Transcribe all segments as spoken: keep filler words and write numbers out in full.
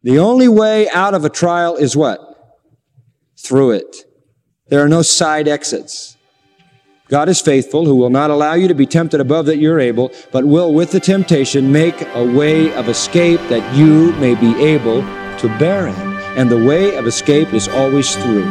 The only way out of a trial is what? Through it. There are no side exits. God is faithful, who will not allow you to be tempted above that you're able, but will with the temptation make a way of escape that you may be able to bear it. And the way of escape is always through.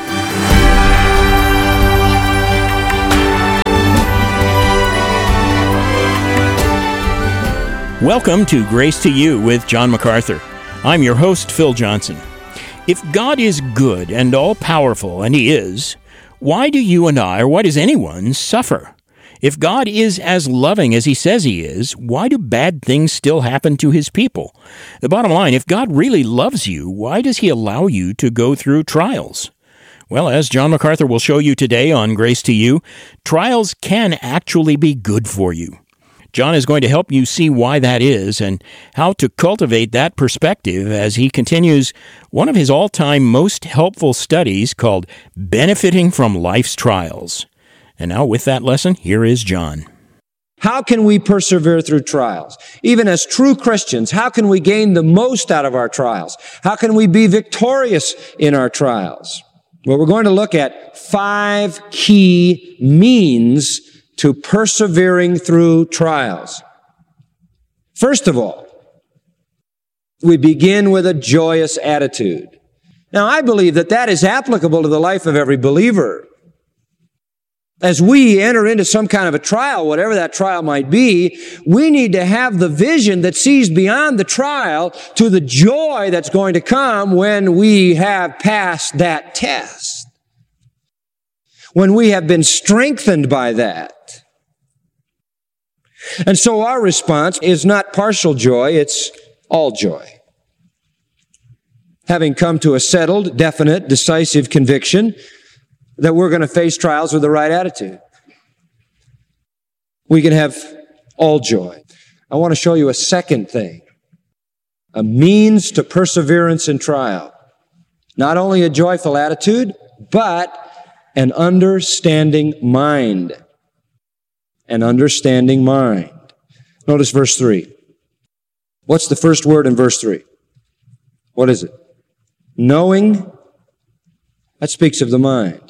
Welcome to Grace to You with John MacArthur. I'm your host, Phil Johnson. If God is good and all-powerful, and He is, why do you and I, or why does anyone, suffer? If God is as loving as He says He is, why do bad things still happen to His people? The bottom line, if God really loves you, why does He allow you to go through trials? Well, as John MacArthur will show you today on Grace to You, trials can actually be good for you. John is going to help you see why that is and how to cultivate that perspective as he continues one of his all-time most helpful studies called Benefiting from Life's Trials. And now with that lesson, here is John. How can we persevere through trials? Even as true Christians, how can we gain the most out of our trials? How can we be victorious in our trials? Well, we're going to look at five key means to persevering through trials. First of all, we begin with a joyous attitude. Now, I believe that that is applicable to the life of every believer. As we enter into some kind of a trial, whatever that trial might be, we need to have the vision that sees beyond the trial to the joy that's going to come when we have passed that test. When we have been strengthened by that. And so our response is not partial joy, it's all joy. Having come to a settled, definite, decisive conviction that we're going to face trials with the right attitude, we can have all joy. I want to show you a second thing, a means to perseverance in trial. Not only a joyful attitude, but an understanding mind. An understanding mind. Notice verse three. What's the first word in verse three? What is it? Knowing. That speaks of the mind.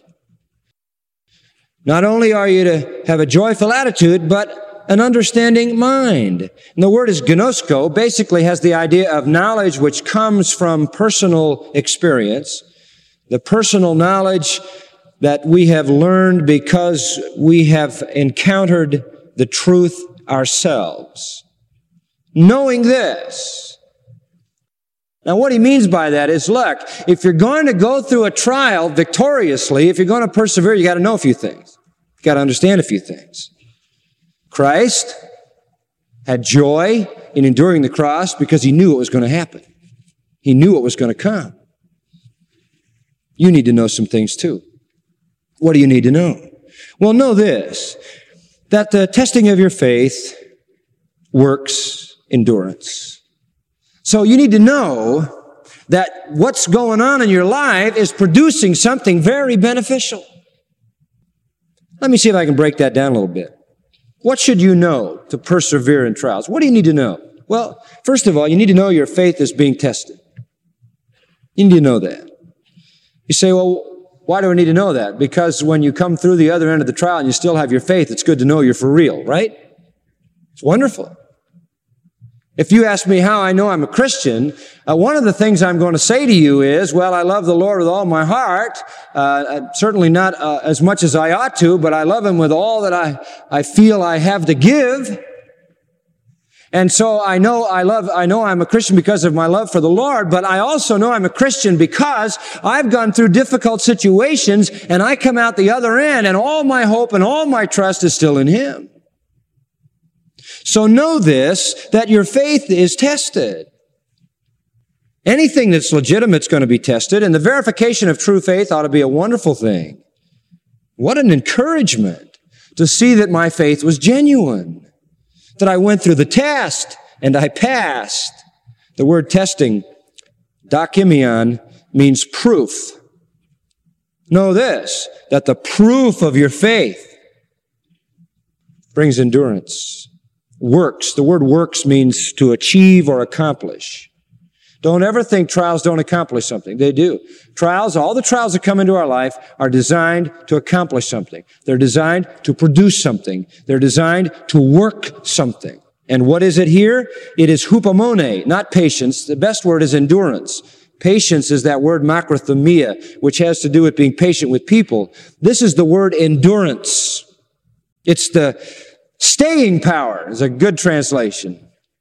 Not only are you to have a joyful attitude, but an understanding mind. And the word is gnosko, basically has the idea of knowledge which comes from personal experience. The personal knowledge that we have learned because we have encountered the truth ourselves. Knowing this. Now, what he means by that is, look, if you're going to go through a trial victoriously, if you're going to persevere, you got to know a few things. You got to understand a few things. Christ had joy in enduring the cross because he knew what was going to happen. He knew what was going to come. You need to know some things too. What do you need to know? Well, know this, that the testing of your faith works endurance. So you need to know that what's going on in your life is producing something very beneficial. Let me see if I can break that down a little bit. What should you know to persevere in trials? What do you need to know? Well, first of all, you need to know your faith is being tested. You need to know that. You say, well, why do I need to know that? Because when you come through the other end of the trial and you still have your faith, it's good to know you're for real, right? It's wonderful. If you ask me how I know I'm a Christian, uh, one of the things I'm going to say to you is, well, I love the Lord with all my heart, uh, certainly not uh, as much as I ought to, but I love Him with all that I, I feel I have to give. And so I know I love, I know I'm a Christian because of my love for the Lord, but I also know I'm a Christian because I've gone through difficult situations and I come out the other end and all my hope and all my trust is still in Him. So know this, that your faith is tested. Anything that's legitimate is going to be tested, and the verification of true faith ought to be a wonderful thing. What an encouragement to see that my faith was genuine. That I went through the test and I passed. The word testing, dokimion, means proof. Know this, that the proof of your faith brings endurance. Works. The word works means to achieve or accomplish. Don't ever think trials don't accomplish something. They do. Trials, all the trials that come into our life are designed to accomplish something. They're designed to produce something. They're designed to work something. And what is it here? It is hupomone, not patience. The best word is endurance. Patience is that word makrothumia, which has to do with being patient with people. This is the word endurance. It's the staying power, is a good translation.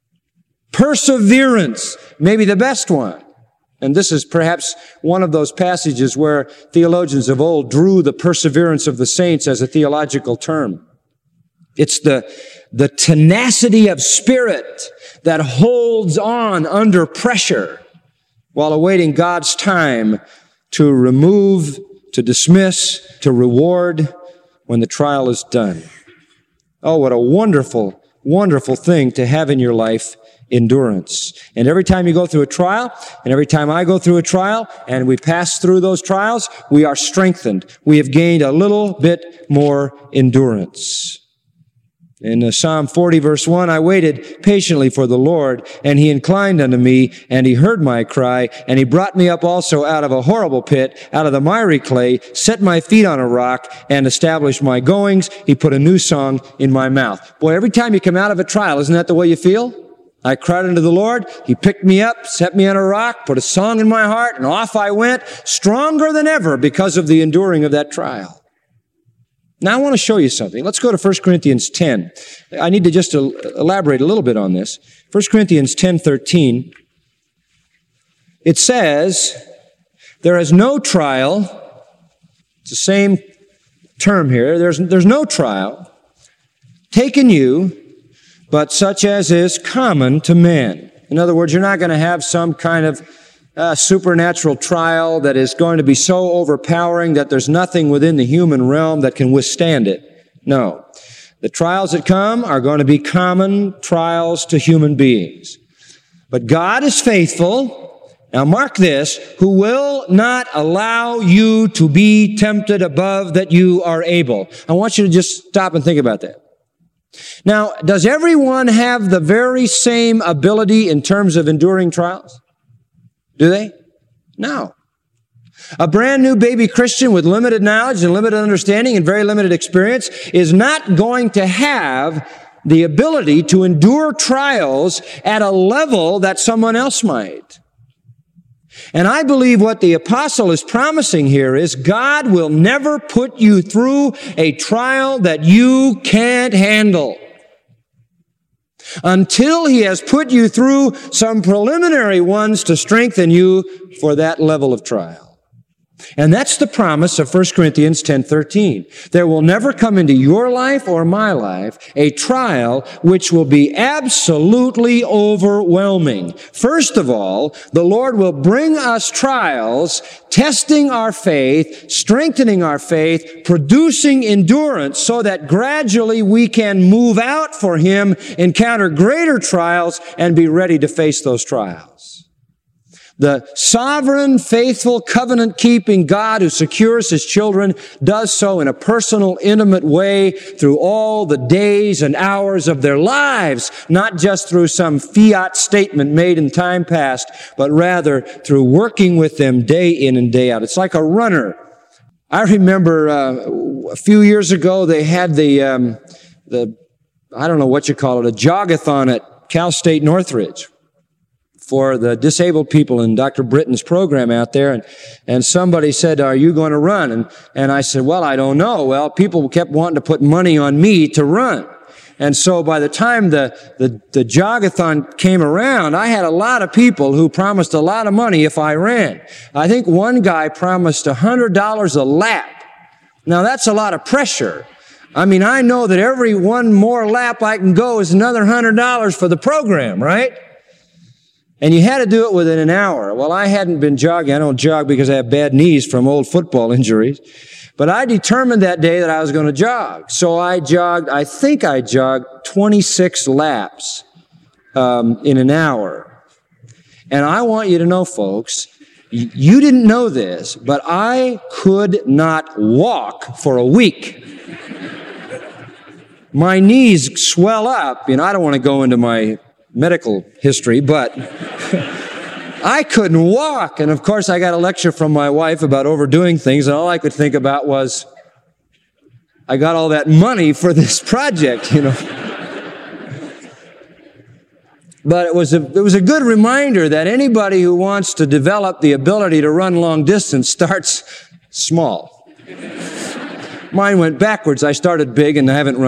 Perseverance, maybe the best one. And this is perhaps one of those passages where theologians of old drew the perseverance of the saints as a theological term. It's the, the tenacity of spirit that holds on under pressure while awaiting God's time to remove, to dismiss, to reward when the trial is done. Oh, what a wonderful, wonderful thing to have in your life, endurance. And every time you go through a trial, and every time I go through a trial, and we pass through those trials, we are strengthened. We have gained a little bit more endurance. In uh, Psalm forty, verse one, I waited patiently for the Lord, and He inclined unto me, and He heard my cry, and He brought me up also out of a horrible pit, out of the miry clay, set my feet on a rock, and established my goings. He put a new song in my mouth. Boy, every time you come out of a trial, isn't that the way you feel? I cried unto the Lord. He picked me up, set me on a rock, put a song in my heart, and off I went, stronger than ever because of the enduring of that trial. Now I want to show you something. Let's go to First Corinthians ten. I need to just elaborate a little bit on this. First Corinthians ten thirteen. It says, there is no trial. It's the same term here. There's, there's no trial taken you, but such as is common to men. In other words, you're not going to have some kind of Uh, supernatural trial that is going to be so overpowering that there's nothing within the human realm that can withstand it. No. The trials that come are going to be common trials to human beings. But God is faithful. Now mark this, who will not allow you to be tempted above that you are able. I want you to just stop and think about that. Now, does everyone have the very same ability in terms of enduring trials? Do they? No. A brand new baby Christian with limited knowledge and limited understanding and very limited experience is not going to have the ability to endure trials at a level that someone else might. And I believe what the apostle is promising here is God will never put you through a trial that you can't handle until He has put you through some preliminary ones to strengthen you for that level of trial. And that's the promise of First Corinthians ten thirteen. There will never come into your life or my life a trial which will be absolutely overwhelming. First of all, the Lord will bring us trials, testing our faith, strengthening our faith, producing endurance so that gradually we can move out for Him, encounter greater trials, and be ready to face those trials. The sovereign, faithful, covenant-keeping God who secures His children does so in a personal, intimate way through all the days and hours of their lives, not just through some fiat statement made in time past, but rather through working with them day in and day out. It's like a runner. I remember uh, a few years ago they had the, um, the I don't know what you call it, a jogathon at Cal State Northridge for the disabled people in Doctor Britton's program out there. And, and somebody said, are you going to run? And, and I said, well, I don't know. Well, people kept wanting to put money on me to run. And so by the time the, the, the jogathon came around, I had a lot of people who promised a lot of money if I ran. I think one guy promised one hundred dollars a lap. Now that's a lot of pressure. I mean, I know that every one more lap I can go is another one hundred dollars for the program, right? And you had to do it within an hour. Well, I hadn't been jogging. I don't jog because I have bad knees from old football injuries. But I determined that day that I was going to jog. So I jogged, I think I jogged twenty-six laps um, in an hour. And I want you to know, folks, you didn't know this, but I could not walk for a week. My knees swell up. You know, I don't want to go into my medical history, but I couldn't walk. And of course, I got a lecture from my wife about overdoing things, and all I could think about was, I got all that money for this project, you know. But it was a, it was a good reminder that anybody who wants to develop the ability to run long distance starts small. Mine went backwards. I started big and I haven't run